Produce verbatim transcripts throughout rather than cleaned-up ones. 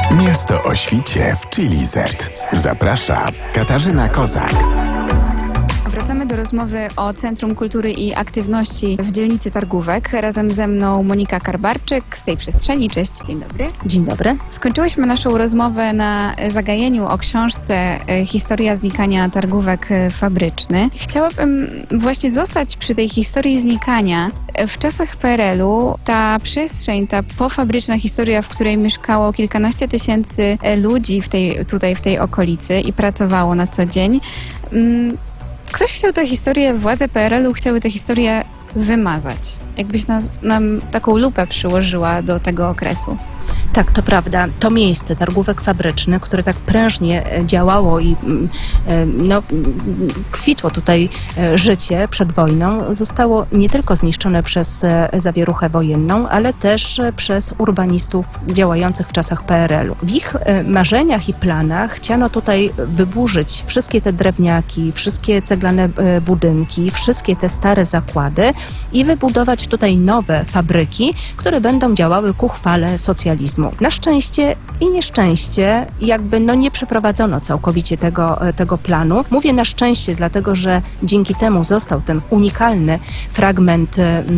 Miasto o świcie w Chili Z. Zaprasza Katarzyna Kozak. Wracamy do rozmowy o Centrum Kultury i Aktywności w dzielnicy Targówek. Razem ze mną Monika Karbarczyk z tej przestrzeni. Cześć, dzień dobry. Dzień dobry. Skończyłyśmy naszą rozmowę na zagajeniu o książce Historia znikania targówek fabrycznych. Chciałabym właśnie zostać przy tej historii znikania. W czasach P R L u ta przestrzeń, ta pofabryczna historia, w której mieszkało kilkanaście tysięcy ludzi w tej, tutaj w tej okolicy i pracowało na co dzień, ktoś chciał tę historię, władze P R L u chciały tę historię wymazać. Jakbyś nas, nam taką lupę przyłożyła do tego okresu. Tak, to prawda. To miejsce targówek fabrycznych, które tak prężnie działało i no, kwitło tutaj życie przed wojną, zostało nie tylko zniszczone przez zawieruchę wojenną, ale też przez urbanistów działających w czasach P R L u. W ich marzeniach i planach chciano tutaj wyburzyć wszystkie te drewniaki, wszystkie ceglane budynki, wszystkie te stare zakłady i wybudować tutaj nowe fabryki, które będą działały ku chwale socjalizmu. Na szczęście i nieszczęście jakby no nie przeprowadzono całkowicie tego, tego planu. Mówię na szczęście, dlatego że dzięki temu został ten unikalny fragment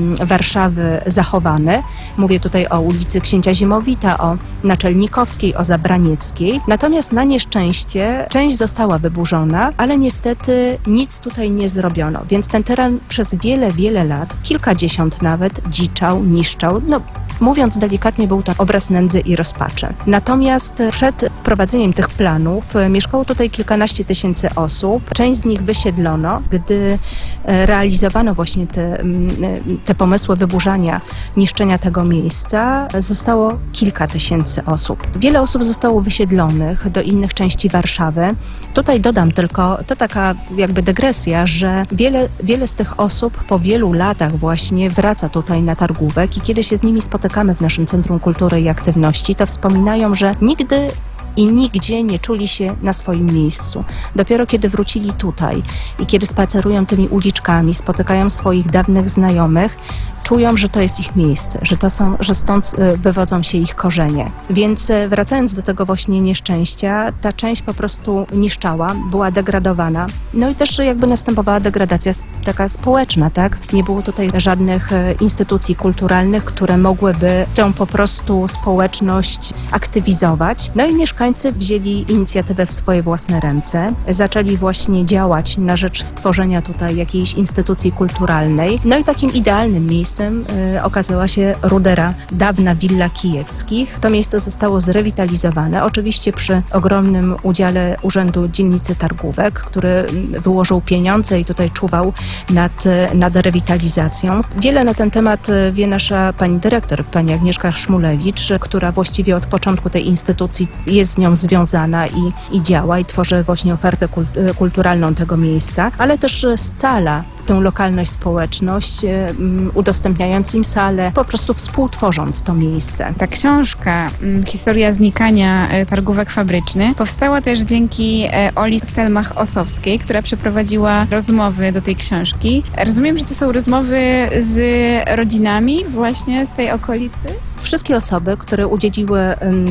Warszawy zachowany. Mówię tutaj o ulicy Księcia Ziemowita, o Naczelnikowskiej, o Zabranieckiej. Natomiast na nieszczęście część została wyburzona, ale niestety nic tutaj nie zrobiono. Więc ten teren przez wiele, wiele lat, kilkadziesiąt nawet, dziczał, niszczał. No, mówiąc delikatnie, był to obraz nędzy i rozpaczy. Natomiast przed wprowadzeniem tych planów mieszkało tutaj kilkanaście tysięcy osób. Część z nich wysiedlono. Gdy realizowano właśnie te, te pomysły wyburzania, niszczenia tego miejsca, zostało kilka tysięcy osób. Wiele osób zostało wysiedlonych do innych części Warszawy. Tutaj dodam tylko, to taka jakby dygresja, że wiele, wiele z tych osób po wielu latach właśnie wraca tutaj na Targówek i kiedy się z nimi spotykamy w naszym Centrum Kultury i Aktywności, to wspominają, że nigdy i nigdzie nie czuli się na swoim miejscu. Dopiero kiedy wrócili tutaj i kiedy spacerują tymi uliczkami, spotykają swoich dawnych znajomych, czują, że to jest ich miejsce, że to są, że stąd wywodzą się ich korzenie. Więc wracając do tego właśnie nieszczęścia, ta część po prostu niszczała, była degradowana. No i też jakby następowała degradacja taka społeczna, tak? Nie było tutaj żadnych instytucji kulturalnych, które mogłyby tę po prostu społeczność aktywizować. No i mieszkańcy wzięli inicjatywę w swoje własne ręce. Zaczęli właśnie działać na rzecz stworzenia tutaj jakiejś instytucji kulturalnej. No i takim idealnym miejscem okazała się Rudera, dawna willa Kijewskich. To miejsce zostało zrewitalizowane, oczywiście przy ogromnym udziale Urzędu Dzielnicy Targówek, który wyłożył pieniądze i tutaj czuwał nad, nad rewitalizacją. Wiele na ten temat wie nasza pani dyrektor, pani Agnieszka Szmulewicz, która właściwie od początku tej instytucji jest z nią związana i, i działa i tworzy właśnie ofertę kulturalną tego miejsca, ale też scala tę lokalność, społeczność, um, udostępniając im salę, po prostu współtworząc to miejsce. Ta książka, um, Historia znikania e, targówek fabrycznych, powstała też dzięki e, Oli Stelmach-Osowskiej, która przeprowadziła rozmowy do tej książki. Rozumiem, że to są rozmowy z rodzinami właśnie z tej okolicy? Wszystkie osoby, które udzieliły,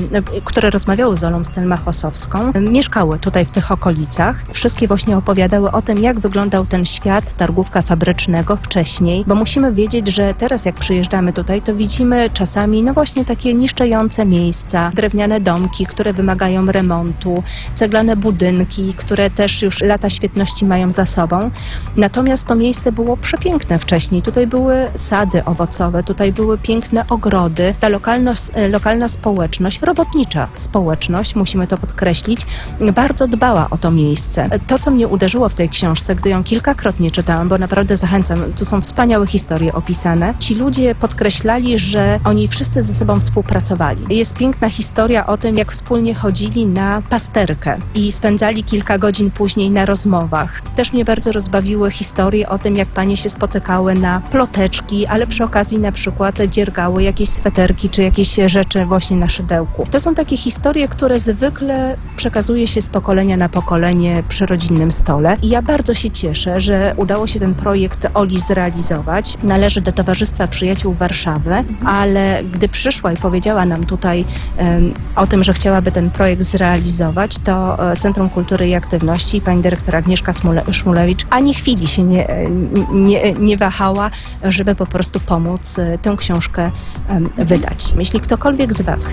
które rozmawiały z Olą Stelmach-Osowską, mieszkały tutaj w tych okolicach. Wszystkie właśnie opowiadały o tym, jak wyglądał ten świat targówka fabrycznego wcześniej, bo musimy wiedzieć, że teraz jak przyjeżdżamy tutaj, to widzimy czasami no właśnie takie niszczejące miejsca, drewniane domki, które wymagają remontu, ceglane budynki, które też już lata świetności mają za sobą. Natomiast to miejsce było przepiękne wcześniej. Tutaj były sady owocowe, tutaj były piękne ogrody. Ta lokalność, lokalna społeczność, robotnicza społeczność, musimy to podkreślić, bardzo dbała o to miejsce. To, co mnie uderzyło w tej książce, gdy ją kilkakrotnie czytałam, bo naprawdę zachęcam, tu są wspaniałe historie opisane, ci ludzie podkreślali, że oni wszyscy ze sobą współpracowali. Jest piękna historia o tym, jak wspólnie chodzili na pasterkę i spędzali kilka godzin później na rozmowach. Też mnie bardzo rozbawiły historie o tym, jak panie się spotykały na ploteczki, ale przy okazji na przykład dziergały jakieś sweterki czy jakieś rzeczy właśnie na szydełku. To są takie historie, które zwykle przekazuje się z pokolenia na pokolenie przy rodzinnym stole. I ja bardzo się cieszę, że udało się się ten projekt Oli zrealizować. Należy do Towarzystwa Przyjaciół Warszawy, ale gdy przyszła i powiedziała nam tutaj um, o tym, że chciałaby ten projekt zrealizować, to Centrum Kultury i Aktywności, pani dyrektor Agnieszka Smule- Szmulewicz ani chwili się nie, nie, nie wahała, żeby po prostu pomóc tę książkę um, wydać. Jeśli ktokolwiek z Was